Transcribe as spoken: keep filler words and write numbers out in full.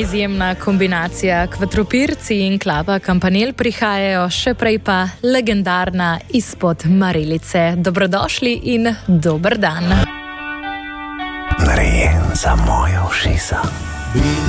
izjemna kombinacija. Kvatropirci in klapa Kampanel prihajajo, še prej pa legendarna Izpod Marelice. Dobrodošli in dober dan. Narejen za moje ušesa.